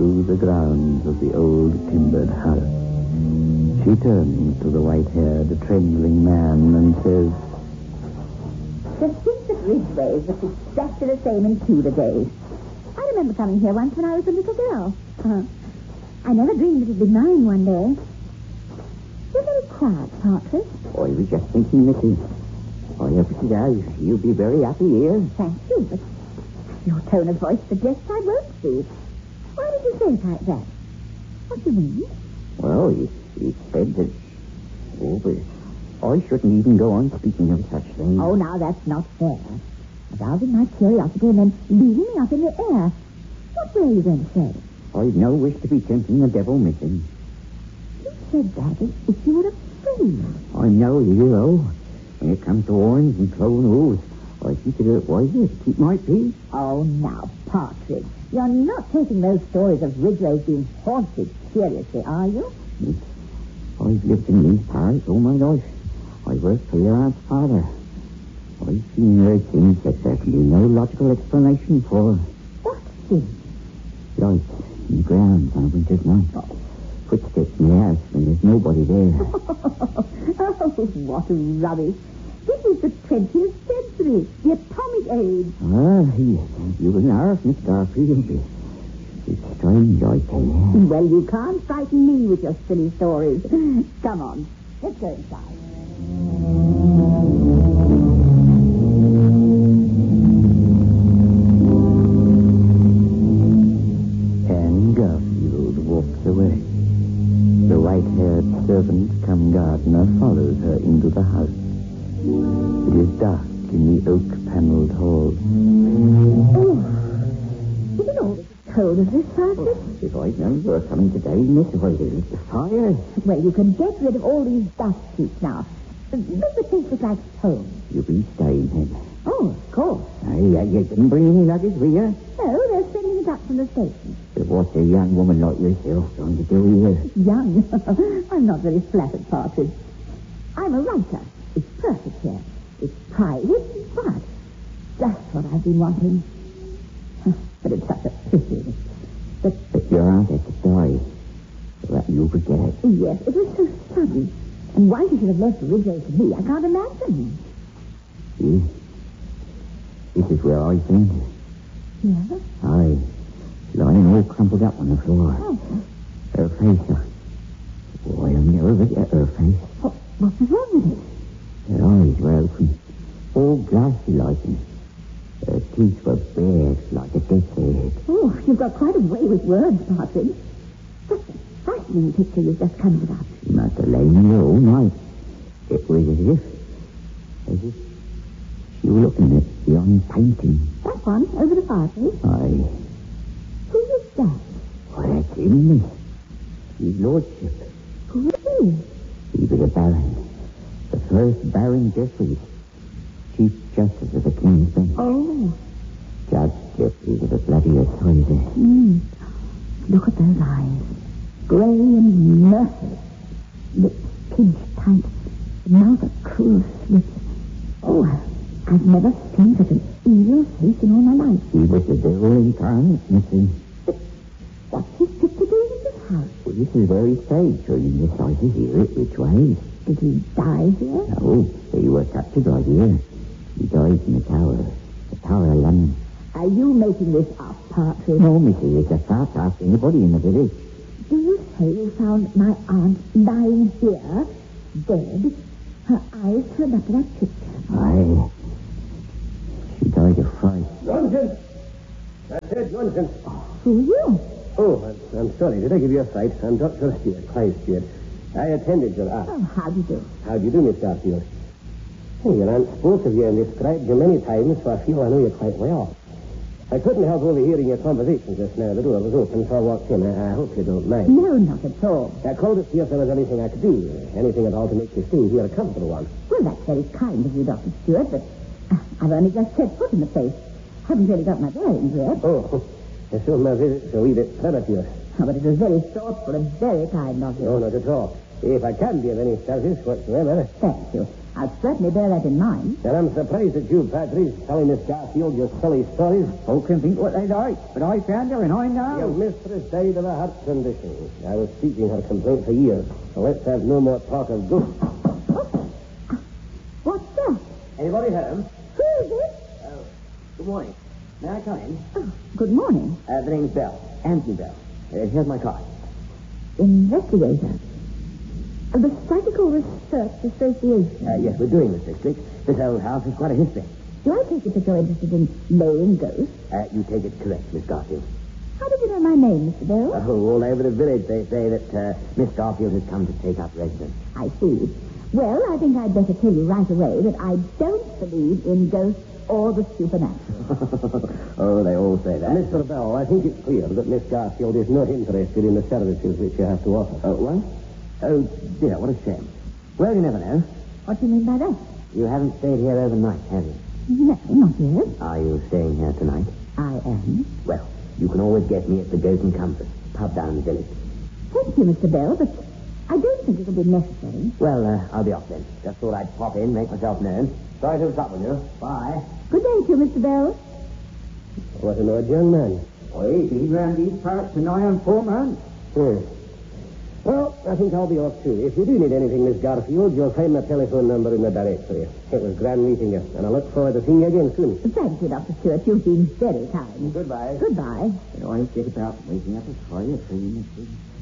through the grounds of the old timbered house. She turns to the white-haired, trembling man and says, The streets at Ridgeway was exactly the same in Tudor days. I remember coming here once when I was a little girl. I never dreamed it would be mine one day. You're very quiet, Partridge. I was just thinking, Missy. I hope it does. You'll be very happy here. Thank you, but your tone of voice suggests I won't be. Why did you say it like that? What do you mean? Well, he said that... Oh, but I shouldn't even go on speaking of such things. Oh, now that's not fair. Arousing my curiosity and then leaving me up in the air. What were you going to say? I've no wish to be tempting the devil, Missy. You said that as if you were afraid. I'm no hero. When it comes to horns and clone hooves, I think it wiser to keep my peace. Oh, now, Partridge, you're not taking those stories of Ridgeway being haunted seriously, are you? I've lived in these parts all my life. I worked for your aunt's father. I've seen and heard things that there can be no logical explanation for. What thing? Lights in the grounds on a winter's night. Footsteps in the house when there's nobody there. Oh, what rubbish. This is the 20th century, the atomic age. You wouldn't ask, Miss Garfield. It's strange, I tell you. Well, you can't frighten me with your silly stories. Come on, let's go inside. Anne Garfield walks away. The white-haired servant come gardener follows her into the house. It is dark in the oak-paneled hall. Oh, is it all as cold as this, Partridge? If I'd known you were coming today, Miss, if I'd lit the fire. Well, you can get rid of all these dust sheets now. Make the place look like home. You'll be staying then. Oh, of course. You didn't bring any luggage with you? No, they're sending it up from the station. But what's a young woman like yourself going to do here? Young? I'm not very flattered, Partridge. I'm a writer. It's perfect here. It's private, but just what I've been wanting. But it's such a pity. But your aunt had to die. So that you forget it. Yes, it was so sudden. And why she should have left Ridgeway to me, I can't imagine. See? This is where I think. Yeah? Aye. Lying all crumpled up on the floor. Oh. Her face. Oh, I'll never forget her face. What's wrong with it? Her eyes were open. All glassy like. Her teeth were bared like a death's head. Oh, you've got quite a way with words, Partridge. Such a frightening picture you've just conjured up. She must have lain there all night. It was as if she were looking at the painting. That one, over the fireplace? Aye. Who is that? Why, that's him, Miss. His lordship. Who is he? He was a baron. The first Baron Jeffreys. Chief Justice of the King's Bench. Oh. Judge Jeffreys of the bloody Assizes. Look at those eyes. Grey and merciless. Lips pinched tight. Mouth a cruel slit. Oh, I've never seen such an evil face in all my life. He was the devil incarnate, Missy. What's his picture doing in this house? Well, this is where he stayed during the Assizes here at Ridgeway. Did he die here? No, he was captured right here. He died in the Tower of London. Are you making this up, Partridge? No, Missy, it's a fact. Ask anybody in the village. Do you say you found my aunt lying here, dead, her eyes turned up to that picture? Aye. She died of fright. Nonsense! I said nonsense. Who are you? Oh, I'm sorry. Did I give you a fright? I'm Dr. Stewart, Clive Stewart. I attended your aunt. Oh, how do you do? How do you do, Miss Garfield? Well, your aunt spoke of you and described you many times, so I feel I know you quite well. I couldn't help overhearing your conversation just now. The door was open, so I walked in. I hope you don't mind. No, not at all. I called to see if there was anything I could do. Anything at all to make you stay here a comfortable one. Well, that's very kind of you, Dr. Stewart, but I've only just set foot in the place. Haven't really got my bearings yet. Oh, so my visit's a wee bit premature. Oh, but it was very thoughtful and very kind of you. No, not at all. If I can be of any service whatsoever. Thank you. I'll certainly bear that in mind. And I'm surprised at you, Patrice, telling Miss Garfield your silly stories. Folk can think what they like, but I found her and I know. Your mistress died of a heart condition. I was seeking her complaint for years. So let's have no more talk of ghosts. What's that? Anybody home? Who is it? Good morning. May I come in? Oh, good morning. The name's Bell. Anthony Bell. Here's my card. Investigator. The Psychical Research Association. Yes, we're doing this district. This old house has quite a history. Do I take it that you're interested in knowing ghosts? You take it correct, Miss Garfield. How did you know my name, Mr. Bell? Oh, all over the village they say that Miss Garfield has come to take up residence. I see. Well, I think I'd better tell you right away that I don't believe in ghosts or the supernatural. Oh, they all say that. Mr. Bell, I think it's clear that Miss Garfield is not interested in the services which you have to offer. Oh, what? Oh, dear, what a shame. Well, you never know. What do you mean by that? You haven't stayed here overnight, have you? No, not yet. Are you staying here tonight? I am. Well, you can always get me at the Goat and Compass, pub down in the village. Thank you, Mr. Bell, but I don't think it'll be necessary. Well, I'll be off then. Just thought I'd pop in, make myself known. Sorry to have troubled you. Bye. Good day to you, Mr. Bell. What an odd young man. Wait, he's round these parts for nigh on 4 months. Well, I think I'll be off too. If you do need anything, Miss Garfield, you'll find my telephone number in the directory. It was grand meeting you, and I look forward to seeing you again soon. Thank you, Dr. Stewart. You've been very kind. Goodbye. Goodbye. It always get about waking up as high as 3 in the